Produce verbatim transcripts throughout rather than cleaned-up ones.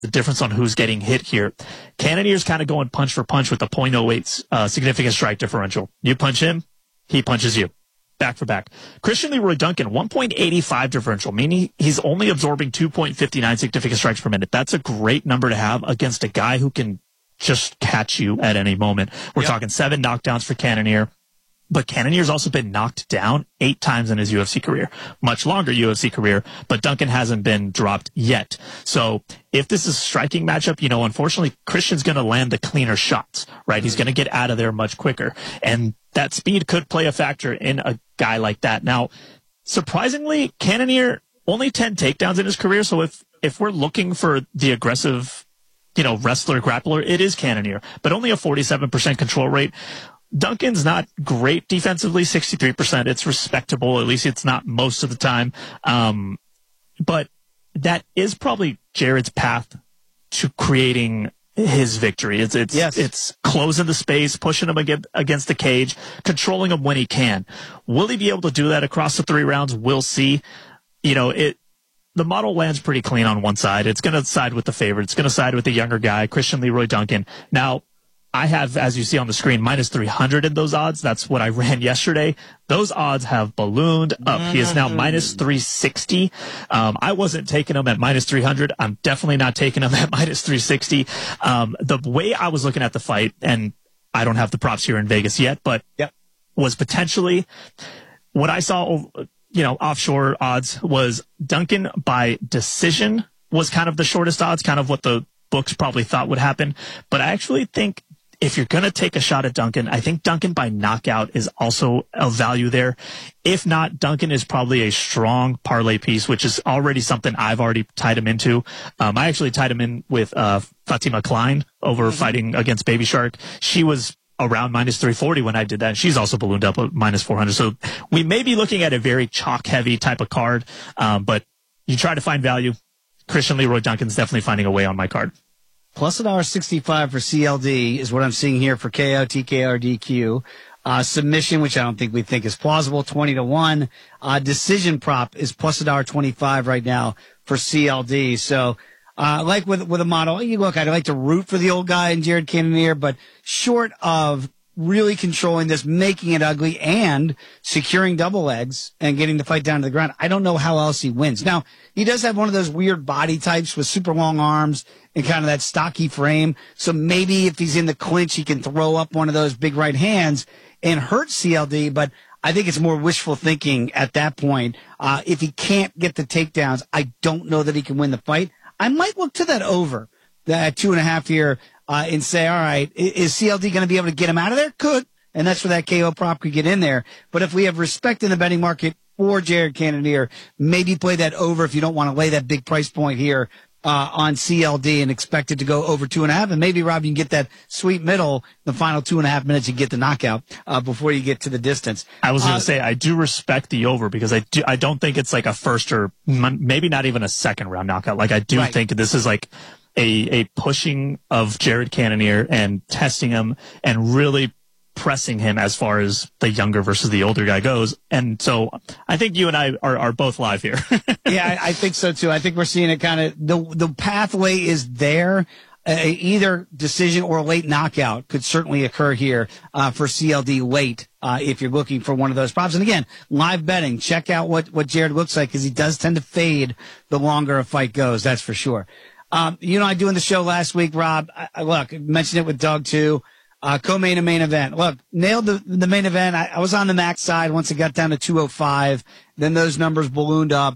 the difference on who's getting hit here. Cannonier's kind of going punch for punch with the point oh eight uh, significant strike differential. You punch him, he punches you. Back for back. Christian Leroy Duncan, one point eight five differential, meaning he's only absorbing two point five nine significant strikes per minute. That's a great number to have against a guy who can just catch you at any moment. We're yep. talking seven knockdowns for Cannonier. But Cannonier's also been knocked down eight times in his U F C career. Much longer U F C career, but Duncan hasn't been dropped yet. So if this is a striking matchup, you know, unfortunately, Christian's going to land the cleaner shots, right? He's going to get out of there much quicker. And that speed could play a factor in a guy like that. Now, surprisingly, Cannonier only ten takedowns in his career. So if, if we're looking for the aggressive, you know, wrestler grappler, it is Cannonier, but only a forty-seven percent control rate. Duncan's not great defensively, sixty-three percent. It's respectable. At least it's not most of the time. Um, but that is probably Jared's path to creating his victory. It's, it's, yes. it's closing the space, pushing him against, against the cage, controlling him when he can. Will he be able to do that across the three rounds? We'll see. You know, it, the model lands pretty clean on one side. It's going to side with the favorite. It's going to side with the younger guy, Christian Leroy Duncan. Now, I have, as you see on the screen, minus three hundred in those odds. That's what I ran yesterday. Those odds have ballooned up. Mm-hmm. He is now minus three sixty. Um, I wasn't taking him at minus three hundred. I'm definitely not taking him at minus three sixty. Um, the way I was looking at the fight, and I don't have the props here in Vegas yet, but yep. was potentially what I saw, you know, offshore odds was Duncan by decision was kind of the shortest odds, kind of what the books probably thought would happen. But I actually think if you're going to take a shot at Duncan, I think Duncan by knockout is also a value there. If not, Duncan is probably a strong parlay piece, which is already something I've already tied him into. Um, I actually tied him in with uh, Fatima Klein over mm-hmm. fighting against Baby Shark. She was around minus three forty when I did that. And she's also ballooned up at minus four hundred. So we may be looking at a very chalk-heavy type of card, um, but you try to find value. Christian Leroy Duncan's definitely finding a way on my card. Plus a dollar sixty-five for C L D is what I'm seeing here for K O, T K O, or D Q. Uh, submission, which I don't think we think is plausible, twenty to one. Uh, decision prop is plus a dollar twenty-five right now for C L D. So, uh, like with, with a model, you look, I'd like to root for the old guy in Jared Cannonier, but short of really controlling this, making it ugly, and securing double legs and getting the fight down to the ground, I don't know how else he wins. Now, he does have one of those weird body types with super long arms and kind of that stocky frame. So maybe if he's in the clinch, he can throw up one of those big right hands and hurt C L D. But I think it's more wishful thinking at that point. Uh, if he can't get the takedowns, I don't know that he can win the fight. I might look to that over, that two and a half here, uh, and say, all right, is C L D going to be able to get him out of there? Could. And that's where that K O prop could get in there. But if we have respect in the betting market for Jared Cannonier, maybe play that over if you don't want to lay that big price point here uh, on C L D and expect it to go over two and a half. And maybe, Rob, you can get that sweet middle, the final two and a half minutes, you get the knockout uh, before you get to the distance. I was going to uh, say, I do respect the over because I do, I don't think it's like a first or maybe not even a second round knockout. Like I do right. think this is like a, a pushing of Jared Cannonier and testing him and really pressing him as far as the younger versus the older guy goes. And so I think you and I are, are both live here. Yeah, I, I think so too. I think we're seeing it kind of, the, the pathway is there. Uh, either decision or late knockout could certainly occur here uh, for C L D late uh, if you're looking for one of those props. And again, live betting, check out what, what Jared looks like because he does tend to fade the longer a fight goes, that's for sure. Um, you know, I doing the show last week, Rob. I, I, look, I mentioned it with Doug too. Uh, co-main and main event. Look, nailed the, the main event. I, I was on the max side once it got down to two oh five. Then those numbers ballooned up.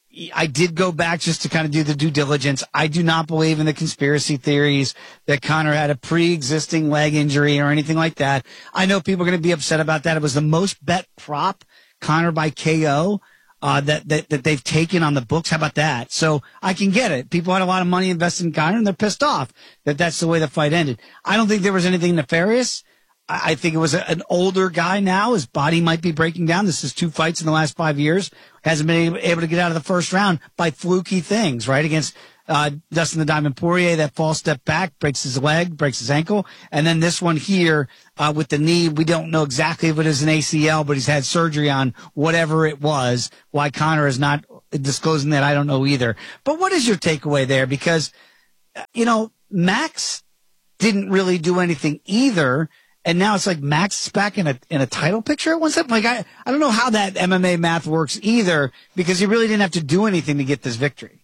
I did go back just to kind of do the due diligence. I do not believe in the conspiracy theories that Conor had a pre-existing leg injury or anything like that. I know people are going to be upset about that. It was the most bet prop, Conor by K O. Uh, that, that, that they've taken on the books. How about that? So I can get it. People had a lot of money invested in Conor and they're pissed off that that's the way the fight ended. I don't think there was anything nefarious. I, I think it was a, an older guy now. His body might be breaking down. This is two fights in the last five years. Hasn't been able to get out of the first round by fluky things, right? Against, uh, Dustin the Diamond Poirier, that false step back, breaks his leg, breaks his ankle. And then this one here, uh, with the knee, we don't know exactly if it is an A C L, but he's had surgery on whatever it was. Why Conor is not disclosing that, I don't know either. But what is your takeaway there? Because you know, Max didn't really do anything either. And now it's like Max is back in a in a title picture at one step. Like I, I don't know how that M M A math works either, because he really didn't have to do anything to get this victory.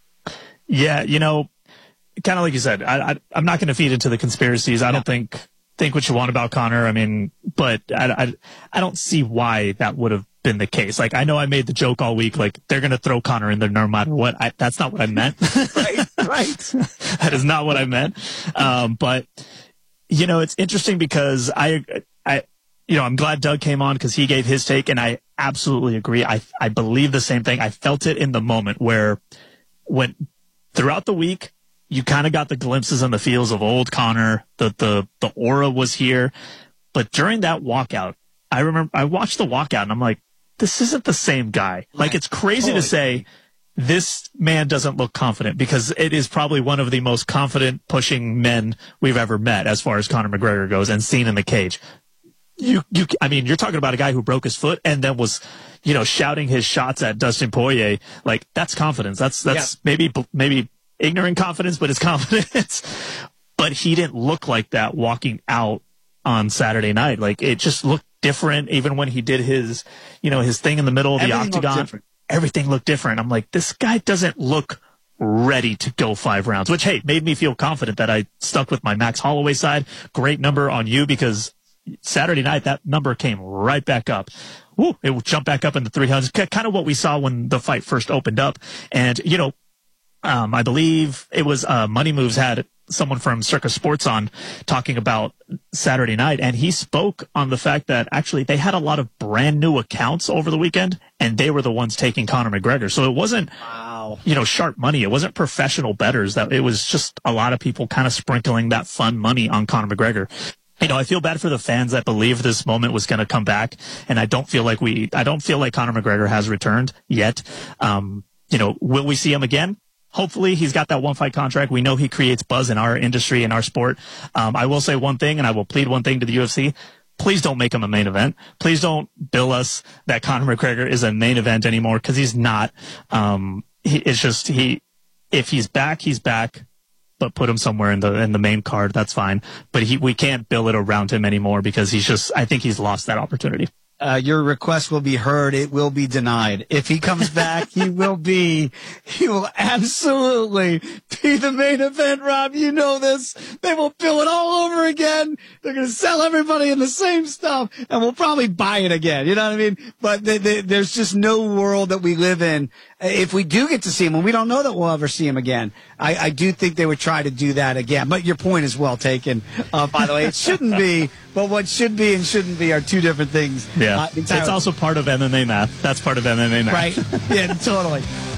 Yeah, you know, kind of like you said, I, I I'm not going to feed into the conspiracies. I don't think think what you want about Conor. I mean, but I I, I don't see why that would have been the case. Like, I know I made the joke all week, like they're going to throw Conor in there no matter what. I, that's not what I meant. Right, right. That is not what I meant. Um, but. You know, it's interesting because I, I, you know, I'm glad Doug came on because he gave his take, and I absolutely agree. I, I believe the same thing. I felt it in the moment where, when throughout the week, you kind of got the glimpses and the feels of old Conor. The, the, the aura was here, but during that walkout, I remember I watched the walkout and I'm like, this isn't the same guy. Right. Like, it's crazy totally. to say. This man doesn't look confident, because it is probably one of the most confident pushing men we've ever met as far as Conor McGregor goes and seen in the cage. You, you, I mean, you're talking about a guy who broke his foot and then was, you know, shouting his shots at Dustin Poirier. Like, that's confidence. That's, that's yeah. maybe, maybe ignorant confidence, but it's confidence. But he didn't look like that walking out on Saturday night. Like, it just looked different. Even when he did his, you know, his thing in the middle of the Everything octagon. Everything looked different. I'm like, this guy doesn't look ready to go five rounds, which, hey, made me feel confident that I stuck with my Max Holloway side. Great number on you, because Saturday night, that number came right back up. Woo, it will jump back up in the three hundreds, kind of what we saw when the fight first opened up. And, you know, um, I believe it was uh, Money Moves had someone from Circus Sports on talking about Saturday night, and he spoke on the fact that actually they had a lot of brand new accounts over the weekend, and they were the ones taking Conor McGregor. So it wasn't, wow. you know, sharp money. It wasn't professional bettors. That it was just a lot of people kind of sprinkling that fun money on Conor McGregor. You know, I feel bad for the fans that believe this moment was going to come back, and I don't feel like we, I don't feel like Conor McGregor has returned yet. Um, you know, will we see him again? Hopefully he's got that one fight contract. We know he creates buzz in our industry, in our sport. Um, I will say one thing, and I will plead one thing to the U F C. Please don't make him a main event. Please don't bill us that Conor McGregor is a main event anymore, because he's not. Um, he, it's just, he, if he's back, he's back, but put him somewhere in the, in the main card. That's fine. But he, we can't bill it around him anymore, because he's just, I think he's lost that opportunity. Uh, your request will be heard. It will be denied. If he comes back, he will be, he will absolutely be the main event, Rob. You know this. They will bill it all over again. They're going to sell everybody in the same stuff, and we'll probably buy it again. You know what I mean? But they, they, there's just no world that we live in. If we do get to see him, and we don't know that we'll ever see him again, I, I do think they would try to do that again. But your point is well taken. Uh, by the way, it shouldn't be, but what should be and shouldn't be are two different things. Yeah. Uh, it's also part of M M A math. That's part of M M A math. Right. Yeah, totally.